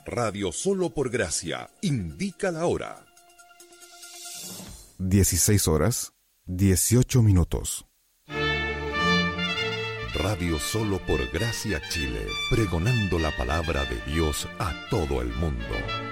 Radio Solo por Gracia indica la hora. 16:18. Radio Solo por Gracia Chile, pregonando la palabra de Dios a todo el mundo.